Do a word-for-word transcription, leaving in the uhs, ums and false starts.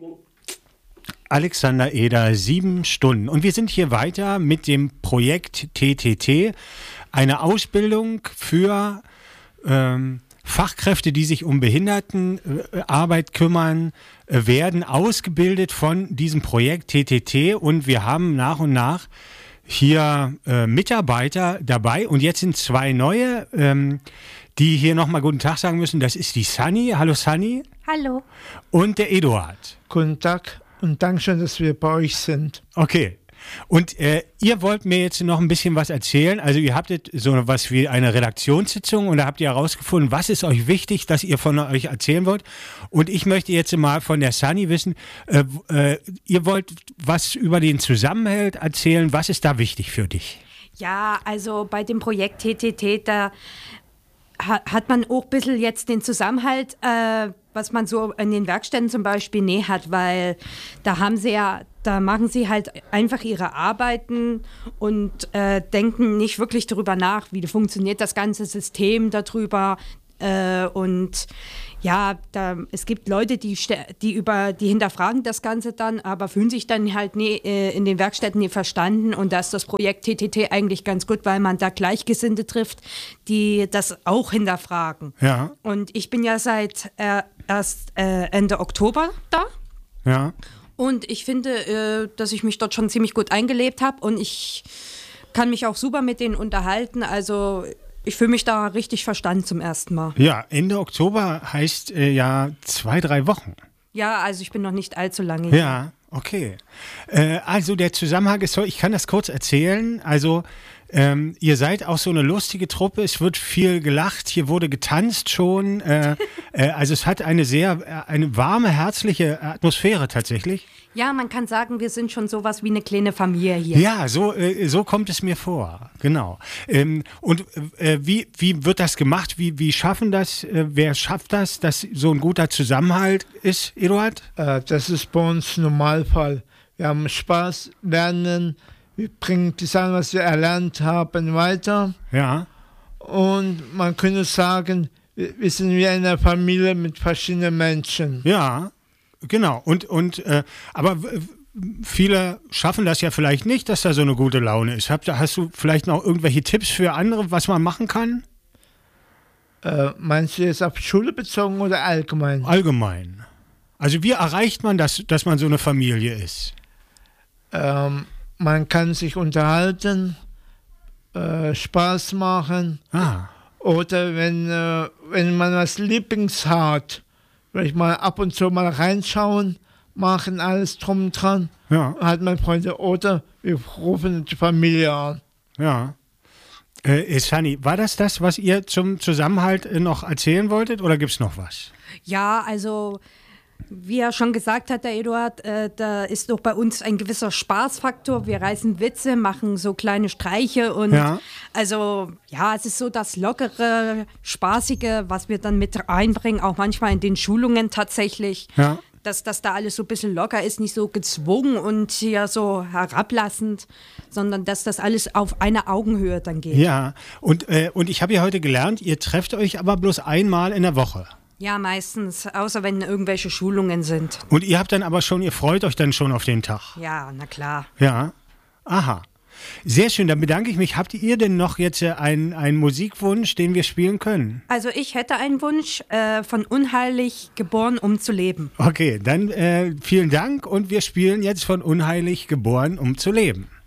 Alexander Eder, sieben Stunden. Und wir sind hier weiter mit dem Projekt T T T, eine Ausbildung für ähm, Fachkräfte, die sich um Behindertenarbeit kümmern, äh, werden ausgebildet von diesem Projekt T T T. Und wir haben nach und nach hier äh, Mitarbeiter dabei. Und jetzt sind zwei neue, ähm, die hier nochmal guten Tag sagen müssen. Das ist die Sunny. Hallo Sunny. Hallo. Und der Eduard. Guten Tag und Dankeschön, dass wir bei euch sind. Okay. Und äh, ihr wollt mir jetzt noch ein bisschen was erzählen. Also ihr habt jetzt so was wie eine Redaktionssitzung und da habt ihr herausgefunden, was ist euch wichtig, dass ihr von euch erzählen wollt. Und ich möchte jetzt mal von der Sunny wissen, äh, äh, ihr wollt was über den Zusammenhalt erzählen. Was ist da wichtig für dich? Ja, also bei dem Projekt T T T, da hat man auch ein bisschen jetzt den Zusammenhalt, äh, was man so in den Werkstätten zum Beispiel näher hat, weil da haben sie ja, da machen sie halt einfach ihre Arbeiten und äh, denken nicht wirklich darüber nach, wie funktioniert das ganze System darüber. Äh, und ja, da, es gibt Leute, die, die, über, die hinterfragen das Ganze dann, aber fühlen sich dann halt nie, äh, in den Werkstätten nie verstanden. Und da ist das Projekt T T T eigentlich ganz gut, weil man da Gleichgesinnte trifft, die das auch hinterfragen. Ja. Und ich bin ja seit äh, erst äh, Ende Oktober da. Ja. Und ich finde, äh, dass ich mich dort schon ziemlich gut eingelebt habe und ich kann mich auch super mit denen unterhalten. Also ich fühle mich da richtig verstanden zum ersten Mal. Ja, Ende Oktober heißt äh, ja zwei, drei Wochen. Ja, also ich bin noch nicht allzu lange hier. Ja, okay. Äh, also der Zusammenhang ist so, ich kann das kurz erzählen. Also ähm, ihr seid auch so eine lustige Truppe, es wird viel gelacht, hier wurde getanzt schon. Äh, äh, also es hat eine sehr, eine warme, herzliche Atmosphäre tatsächlich. Ja, man kann sagen, wir sind schon sowas wie eine kleine Familie hier. Ja, so, äh, so kommt es mir vor, genau. Ähm, und äh, wie, wie wird das gemacht? Wie, wie schaffen das? Äh, wer schafft das, dass so ein guter Zusammenhalt ist, Eduard? Äh, das ist bei uns Normalfall. Wir haben Spaß, lernen, wir bringen die Sachen, was wir erlernt haben, weiter. Ja. Und man könnte sagen, wir, wir sind wie eine Familie mit verschiedenen Menschen. Ja. Genau, und, und äh, aber viele schaffen das ja vielleicht nicht, dass da so eine gute Laune ist. Hast, hast du vielleicht noch irgendwelche Tipps für andere, was man machen kann? Äh, meinst du jetzt auf Schule bezogen oder allgemein? Allgemein. Also wie erreicht man das, dass man so eine Familie ist? Ähm, man kann sich unterhalten, äh, Spaß machen. Ah. Oder wenn, äh, wenn man was Lieblings hat, vielleicht mal ab und zu mal reinschauen, machen alles drum und dran. Ja. Hat man Freunde oder wir rufen die Familie an. Ja. Äh, Sunny, war das das, was ihr zum Zusammenhalt äh, noch erzählen wolltet oder gibt es noch was? Ja, also wie er schon gesagt hat, der Eduard, äh, da ist doch bei uns ein gewisser Spaßfaktor. Wir reißen Witze, machen so kleine Streiche und ja. also ja, es ist so das lockere, spaßige, was wir dann mit einbringen, auch manchmal in den Schulungen tatsächlich. Ja. Dass das da alles so ein bisschen locker ist, nicht so gezwungen und hier so herablassend, sondern dass das alles auf einer Augenhöhe dann geht. Ja, und, äh, und ich habe ja heute gelernt, ihr trefft euch aber bloß einmal in der Woche. Ja, meistens, außer wenn irgendwelche Schulungen sind. Und ihr habt dann aber schon, ihr freut euch dann schon auf den Tag. Ja, na klar. Ja, aha. Sehr schön, dann bedanke ich mich. Habt ihr denn noch jetzt einen, einen Musikwunsch, den wir spielen können? Also ich hätte einen Wunsch, äh, von Unheilig geboren, um zu leben. Okay, dann äh, vielen Dank und wir spielen jetzt von Unheilig geboren, um zu leben.